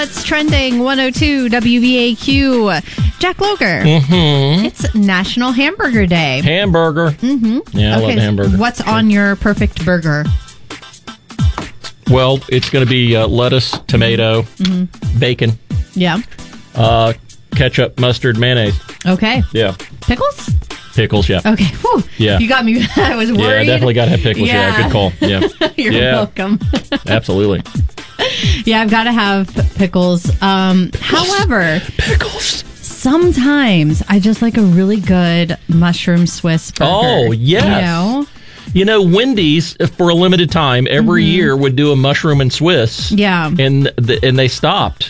what's trending. 102 WBAQ. Jack Loger. Mm-hmm. It's National Hamburger Day. Hamburger. Mm-hmm. Yeah, I love hamburger. What's on your perfect burger? Well, it's going to be lettuce, tomato, bacon, Yeah. ketchup, mustard, mayonnaise. Okay. Yeah. Pickles? Pickles, yeah. Okay. Whew. Yeah. You got me. I was worried. Yeah, I definitely got to have pickles. Yeah, good call. Yeah. You're welcome. Absolutely. Yeah, I've got to have pickles. However, pickles. Sometimes I just like a really good mushroom Swiss burger. Oh, yes. You know, Wendy's, for a limited time, every year would do a mushroom and Swiss. Yeah. And they stopped.